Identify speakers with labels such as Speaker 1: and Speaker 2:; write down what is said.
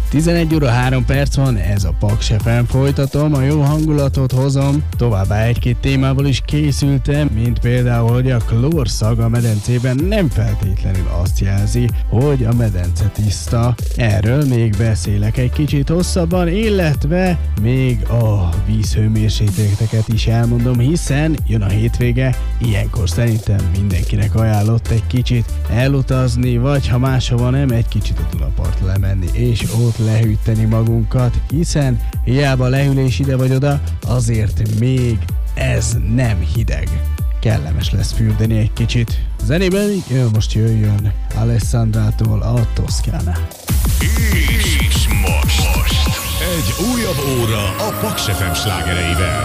Speaker 1: 11 óra 3 perc van, ez a Paks FM, folytatom, a jó hangulatot hozom, továbbá egy-két témával is készültem, mint például, hogy a klórszag a medencében nem feltétlenül azt jelzi, hogy a medence tiszta. Erről még beszélek egy kicsit hosszabban, illetve még a vízhőmérsékleteket is elmondom, hiszen jön a hétvége, ilyenkor szerintem mindenkinek ajánlott egy kicsit elutazni, vagy ha máshova nem, egy kicsit a Dunapartra lemenni, és ott lehűteni magunkat, hiszen hiába leülés ide vagy oda, azért még ez nem hideg. Kellemes lesz fürdeni egy kicsit. Zenében most jöjjön Alessandrától a Toscana.
Speaker 2: És most egy újabb óra a Paks FM slágereivel.